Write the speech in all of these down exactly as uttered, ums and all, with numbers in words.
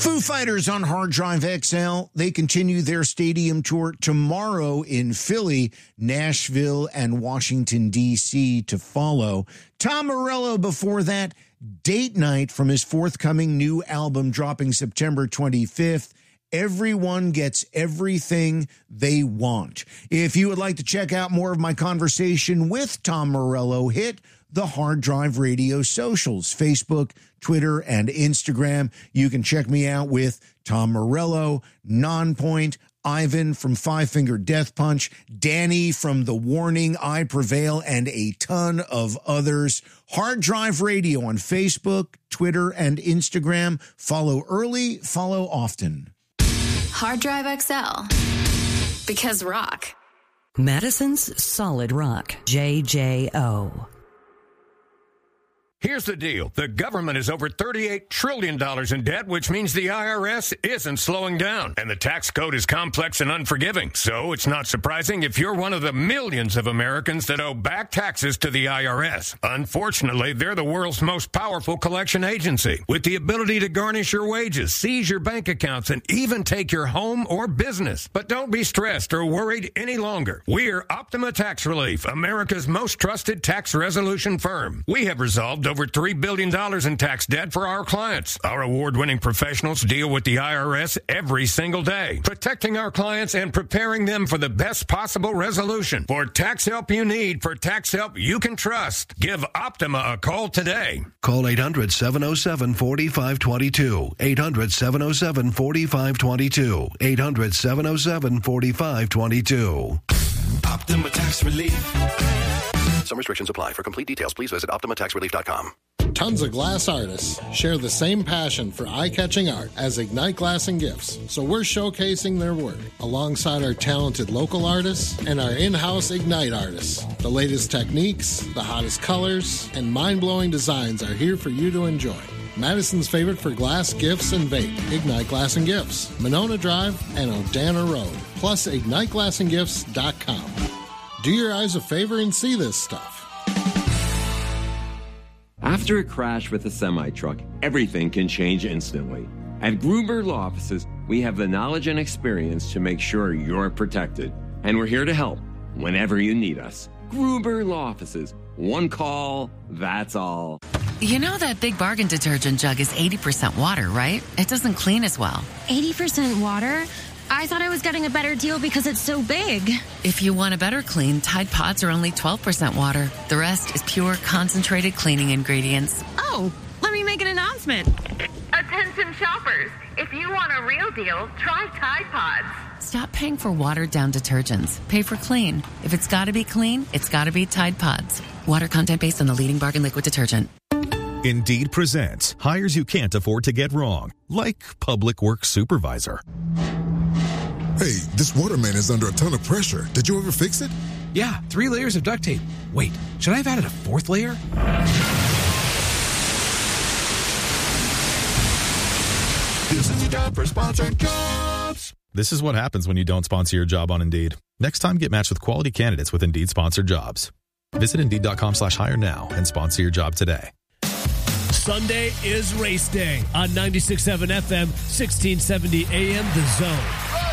Foo Fighters on Hard Drive X L. They continue their stadium tour tomorrow in Philly, Nashville, and Washington, D C to follow. Tom Morello before that, Date Night from his forthcoming new album dropping September twenty-fifth. Everyone gets everything they want. If you would like to check out more of my conversation with Tom Morello, hit the Hard Drive Radio socials, Facebook, Twitter, and Instagram. You can check me out with Tom Morello, Nonpoint, Ivan from Five Finger Death Punch, Danny from The Warning, I Prevail, and a ton of others. Hard Drive Radio on Facebook, Twitter, and Instagram. Follow early, follow often. Hard Drive X L, because rock. Madison's Solid Rock, J J O. Here's the deal. The government is over thirty-eight trillion dollars in debt, which means the I R S isn't slowing down. And the tax code is complex and unforgiving. So it's not surprising if you're one of the millions of Americans that owe back taxes to the I R S. Unfortunately, they're the world's most powerful collection agency, with the ability to garnish your wages, seize your bank accounts, and even take your home or business. But don't be stressed or worried any longer. We're Optima Tax Relief, America's most trusted tax resolution firm. We have resolved over three billion dollars in tax debt for our clients. Our award-winning professionals deal with the I R S every single day, protecting our clients and preparing them for the best possible resolution. For tax help you need, for tax help you can trust, give Optima a call today. Call eight hundred, seven oh seven, four five two two. eight hundred, seven oh seven, four five two two. eight hundred, seven oh seven, four five two two. Optima Tax Relief. Some restrictions apply. For complete details, please visit optima tax relief dot com. Tons of glass artists share the same passion for eye-catching art as Ignite Glass and Gifts, so we're showcasing their work alongside our talented local artists and our in-house Ignite artists. The latest techniques, the hottest colors, and mind-blowing designs are here for you to enjoy. Madison's favorite for glass, gifts, and vape, Ignite Glass and Gifts, Monona Drive, and Odana Road, plus ignite glass and gifts dot com. Do your eyes a favor and see this stuff. After a crash with a semi-truck, everything can change instantly. At Gruber Law Offices, we have the knowledge and experience to make sure you're protected. And we're here to help whenever you need us. Gruber Law Offices. One call, that's all. You know that Big Bargain detergent jug is eighty percent water, right? It doesn't clean as well. eighty percent water? I thought I was getting a better deal because it's so big. If you want a better clean, Tide Pods are only twelve percent water. The rest is pure, concentrated cleaning ingredients. Oh, let me make an announcement. Attention shoppers. If you want a real deal, try Tide Pods. Stop paying for watered-down detergents. Pay for clean. If it's got to be clean, it's got to be Tide Pods. Water content based on the leading bargain liquid detergent. Indeed presents hires you can't afford to get wrong, like public works supervisor. Hey, this waterman is under a ton of pressure. Did you ever fix it? Yeah, three layers of duct tape. Wait, should I have added a fourth layer? This is your job for sponsored jobs. This is what happens when you don't sponsor your job on Indeed. Next time, get matched with quality candidates with Indeed sponsored jobs. Visit Indeed.com slash hire now and sponsor your job today. Sunday is race day on ninety-six point seven F M, sixteen seventy A M, The Zone.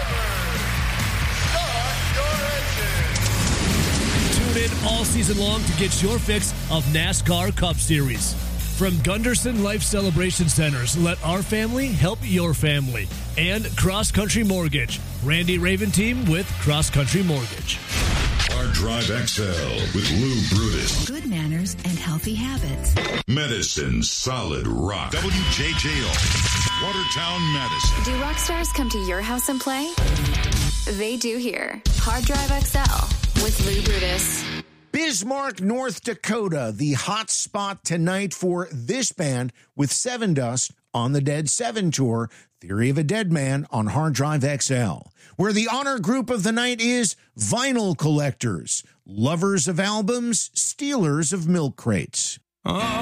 Tune in all season long to get your fix of NASCAR Cup Series. From Gunderson Life Celebration Centers, let our family help your family. And Cross Country Mortgage. Randy Raven team with Cross Country Mortgage. Hard Drive X L with Lou Brutus. Good manners and healthy habits. Medicine Solid Rock. W J J O. Watertown, Madison. Do rock stars come to your house and play? They do here. Hard Drive X L with Lou Brutus. Bismarck, North Dakota, the hot spot tonight for this band with Seven Dust on the Dead Seven Tour, Theory of a Dead Man on Hard Drive X L, where the honor group of the night is vinyl collectors, lovers of albums, stealers of milk crates. Uh-